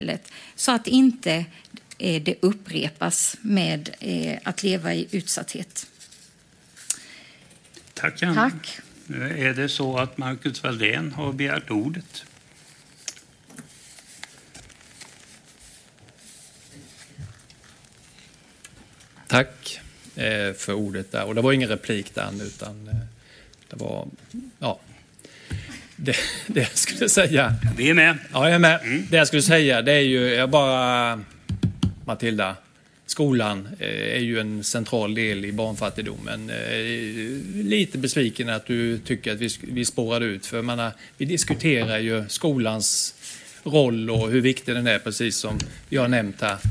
så att inte det upprepas med att leva i utsatthet. Tack, Anna. Tack. Är det så att Marcus Valdén har begärt ordet? Tack för ordet där. Och det var ingen replik där, utan det var det jag skulle säga. Vi är med. Ja, jag är med. Det jag skulle säga, det är ju Matilda, skolan är ju en central del i barnfattigdomen. Lite besviken att du tycker att vi spårar ut, för vi diskuterar ju skolans roll och hur viktig den är, precis som jag har nämnt här.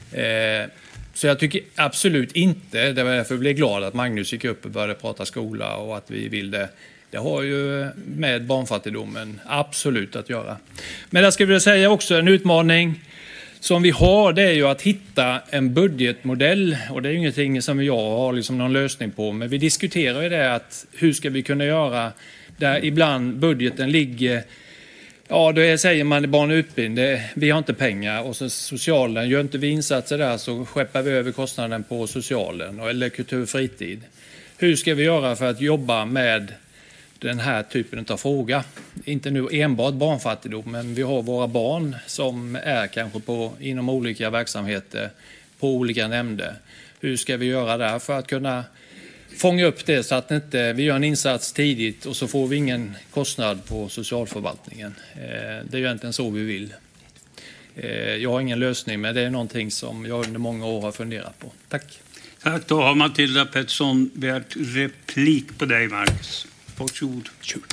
Så jag tycker absolut inte, det var därför jag blev glad att Magnus gick upp och började prata skola och att vi vill det. Det har ju med barnfattigdomen absolut att göra. Men jag skulle vilja säga också en utmaning som vi har, det är ju att hitta en budgetmodell, och det är ju ingenting som jag har liksom någon lösning på, men vi diskuterar ju det, att hur ska vi kunna göra där ibland budgeten ligger. Ja, då säger man i barn och utbildning, vi har inte pengar, och så socialen, gör inte vi insatser där så skeppar vi över kostnaden på socialen eller kultur och fritid. Hur ska vi göra för att jobba med den här typen av fråga? Inte nu enbart barnfattigdom, men vi har våra barn som är kanske inom olika verksamheter, på olika nämnder. Hur ska vi göra där för att kunna fånga upp det, så att inte vi gör en insats tidigt och så får vi ingen kostnad på socialförvaltningen. Det är ju egentligen så vi vill. Jag har ingen lösning, men det är någonting som jag under många år har funderat på. Tack. Tack, då har Matilda Pettersson begärt replik på dig, Marcus. Varsågod.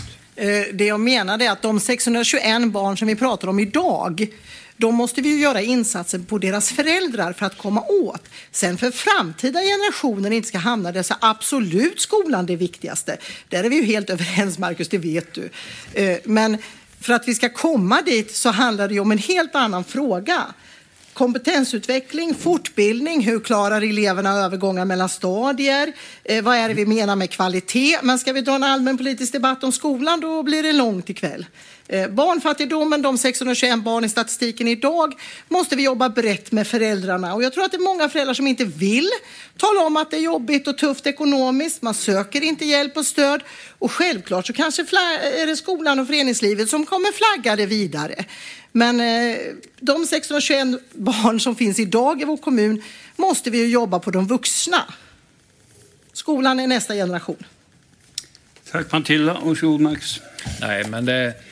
Det jag menar är att de 621 barn som vi pratar om idag, då måste vi ju göra insatser på deras föräldrar för att komma åt. Sen för framtida generationer inte ska hamna där, så absolut skolan det viktigaste. Där är vi ju helt överens, Marcus, det vet du. Men för att vi ska komma dit så handlar det ju om en helt annan fråga. Kompetensutveckling, fortbildning, hur klarar eleverna övergångar mellan stadier? Vad är det vi menar med kvalitet? Men ska vi dra en allmänpolitisk debatt om skolan, då blir det långt ikväll. Barnfattigdomen, de 621 barn i statistiken idag, måste vi jobba brett med föräldrarna. Och jag tror att det är många föräldrar som inte vill tala om att det är jobbigt och tufft ekonomiskt. Man söker inte hjälp och stöd. Och självklart så kanske är det skolan och föreningslivet som kommer flagga det vidare. Men de 621 barn som finns idag i vår kommun måste vi ju jobba på de vuxna. Skolan är nästa generation. Tack, Matilda. Och Max. Nej, men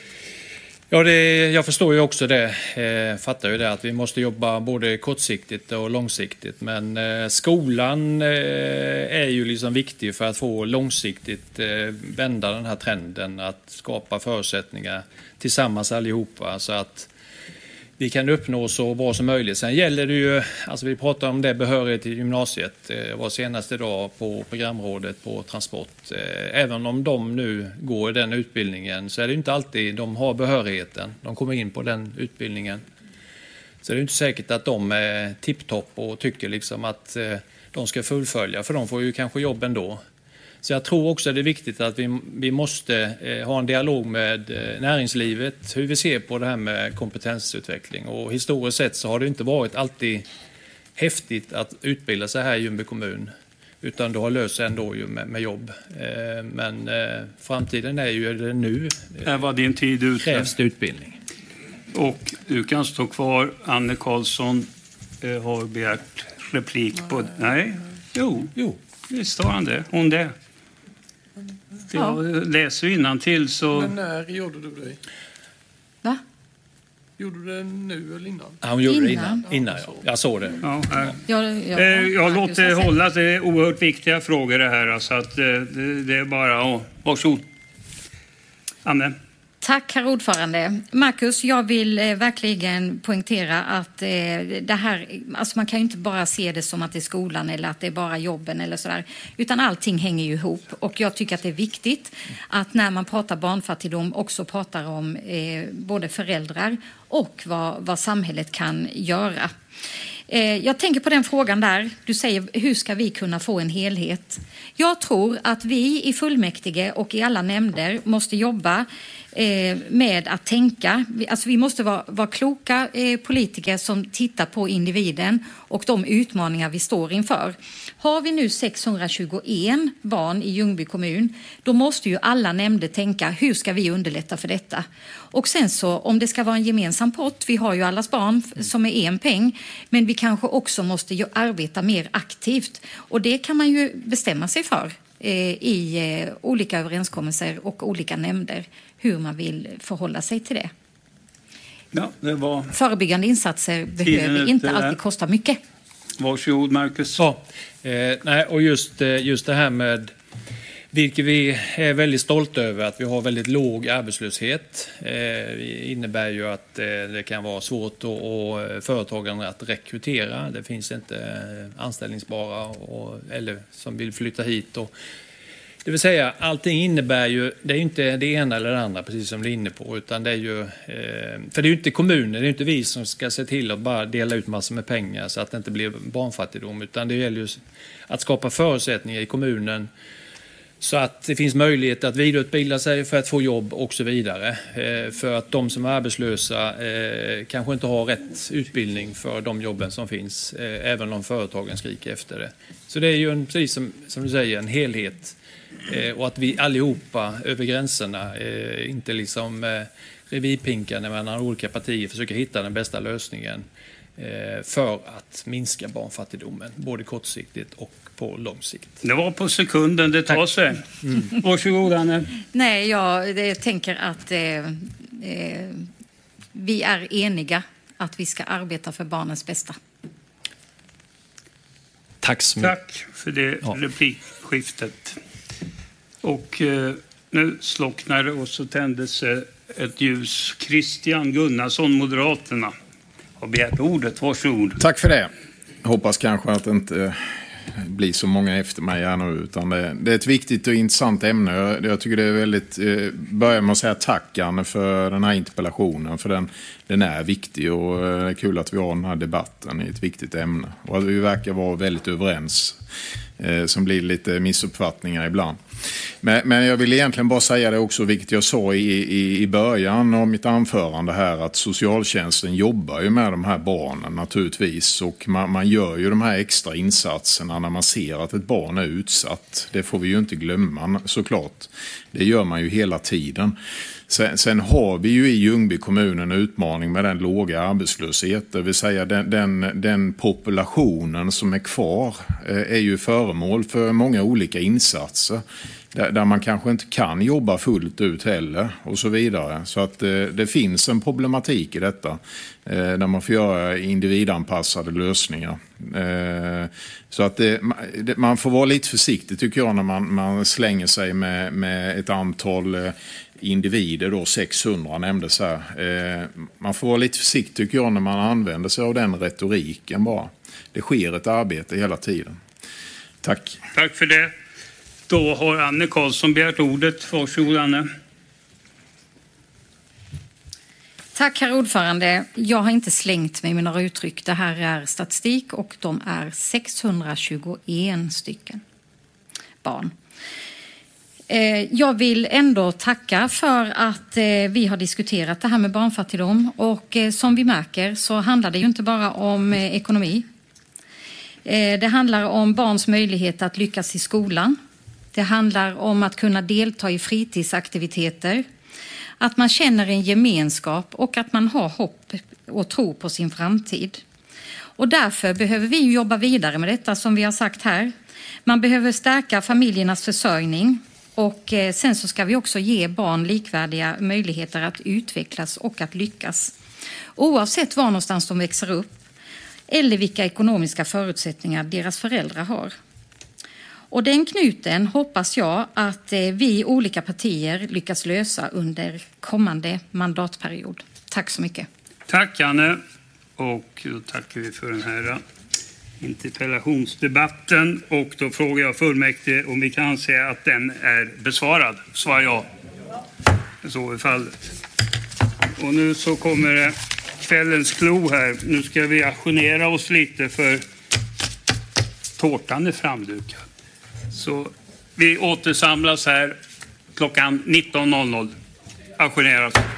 jag förstår ju också det. Fattar ju det, att vi måste jobba både kortsiktigt och långsiktigt. Men skolan är ju liksom viktig för att få långsiktigt vända den här trenden, att skapa förutsättningar tillsammans allihopa så att vi kan uppnå så bra som möjligt. Sen gäller det ju, alltså vi pratar om det, behörighet till gymnasiet. Var senaste dag på programrådet på transport. Även om de nu går den utbildningen så är det inte alltid de har behörigheten. De kommer in på den utbildningen. Så det är inte säkert att de är tipptopp och tycker liksom att de ska fullfölja, för de får ju kanske jobb ändå. Så jag tror också att det är viktigt att vi måste ha en dialog med näringslivet, hur vi ser på det här med kompetensutveckling. Och historiskt sett så har det inte varit alltid häftigt att utbilda sig här i Ljungby kommun, utan det har löst sig ändå ju med jobb. Men framtiden är ju det nu. Här var din tid ute. Krävs det utbildning. Och du kan stå kvar. Anne Karlsson har begärt replik på... Nej, jo. Visst står han det. Hon det. Jag läser innantill så... Men när gjorde du det? Va? Gjorde du det nu eller innan? Ja, hon gjorde det innan ja. Jag såg det. Ja, jag låter hålla. Det är oerhört viktiga frågor det här. Så att det är bara... Varsågod. Anne. Tack, herr ordförande. Marcus, jag vill verkligen poängtera att det här, alltså man kan ju inte bara se det som att det är skolan eller att det är bara jobben eller sådär, utan allting hänger ju ihop. Och jag tycker att det är viktigt att när man pratar barnfattigdom också pratar om både föräldrar och vad samhället kan göra. Jag tänker på den frågan där. Du säger, hur ska vi kunna få en helhet? Jag tror att vi i fullmäktige och i alla nämnder måste jobba med att tänka. Alltså vi måste vara kloka politiker som tittar på individen och de utmaningar vi står inför. Har vi nu 621 barn i Ljungby kommun, då måste ju alla nämnder tänka, hur ska vi underlätta för detta? Och sen så, om det ska vara en gemensam pott, vi har ju allas barn som är en peng, men vi kanske också måste ju arbeta mer aktivt. Och det kan man ju bestämma sig för i olika överenskommelser och olika nämnder, hur man vill förhålla sig till det. Ja, det var... Förebyggande insatser behöver inte alltid kosta mycket. Varsågod, Marcus. Ja, och just det här med, vilket vi är väldigt stolta över, att vi har väldigt låg arbetslöshet. Innebär ju att det kan vara svårt och företagen att rekrytera. Det finns inte anställningsbara eller som vill flytta hit. Det vill säga, allting innebär ju, det är ju inte det ena eller det andra, precis som du är inne på, utan det är ju, för det är ju inte kommunen, det är ju inte vi som ska se till att bara dela ut massor med pengar så att det inte blir barnfattigdom, utan det gäller ju att skapa förutsättningar i kommunen så att det finns möjlighet att vidareutbilda sig för att få jobb och så vidare. För att de som är arbetslösa kanske inte har rätt utbildning för de jobben som finns, även om företagen skriker efter det. Så det är ju precis som du säger, en helhet. Och att vi allihopa över gränserna, inte liksom revirpinkande mellan olika partier, försöker hitta den bästa lösningen för att minska barnfattigdomen, både kortsiktigt och på lång sikt. Det var på sekunden, det tar sig. Varsågod, Anne. Nej, jag tänker att vi är eniga att vi ska arbeta för barnens bästa. Tack så mycket. Tack för det replikskiftet. Och nu slocknar det och så tändes ett ljus. Christian Gunnarsson, Moderaterna, har begärt ordet. Varsågod. Tack för det. Hoppas kanske att det inte blir så många efter mig här nu, utan det är ett viktigt och intressant ämne. Jag tycker det är väldigt, börjar med att säga tack, Anne, för den här interpellationen, för den är viktig och det är kul att vi har den här debatten i ett viktigt ämne och att vi verkar vara väldigt överens, som blir lite missuppfattningar ibland. Men jag vill egentligen bara säga det också, vilket jag sa i början av mitt anförande här, att socialtjänsten jobbar ju med de här barnen naturligtvis, och man gör ju de här extra insatserna när man ser att ett barn är utsatt. Det får vi ju inte glömma såklart. Det gör man ju hela tiden. Sen har vi ju i Ljungby kommun en utmaning med den låga arbetslöshet, det vill säga den populationen som är kvar är ju föremål för många olika insatser där man kanske inte kan jobba fullt ut heller och så vidare. Så att det finns en problematik i detta där man får göra individanpassade lösningar. Så att man får vara lite försiktig, tycker jag, när man slänger sig med ett antal individer, då 600 nämndes här. Man får vara lite försiktig, tycker jag, när man använder sig av den retoriken bara. Det sker ett arbete hela tiden. Tack. Tack för det. Då har Anne Karlsson begärt ordet. Varsågod, Anne. Tack, herr ordförande. Jag har inte slängt mig med några uttryck. Det här är statistik och de är 621 stycken barn. Jag vill ändå tacka för att vi har diskuterat det här med barnfattigdom, och som vi märker så handlar det ju inte bara om ekonomi. Det handlar om barns möjlighet att lyckas i skolan. Det handlar om att kunna delta i fritidsaktiviteter, att man känner en gemenskap och att man har hopp och tro på sin framtid. Och därför behöver vi jobba vidare med detta, som vi har sagt här. Man behöver stärka familjernas försörjning, och sen så ska vi också ge barn likvärdiga möjligheter att utvecklas och att lyckas. Oavsett var någonstans de växer upp eller vilka ekonomiska förutsättningar deras föräldrar har. Och den knuten hoppas jag att vi olika partier lyckas lösa under kommande mandatperiod. Tack så mycket. Tack, Anne. Och då tackar vi för den här interpellationsdebatten. Och då frågar jag fullmäktige om vi kan säga att den är besvarad. Svarar jag. Så är fallet. Och nu så kommer det kvällens klo här. Nu ska vi ajournera oss lite för tårtan är framdukad. Så vi återsamlas här klockan 19.00. Ajourneras.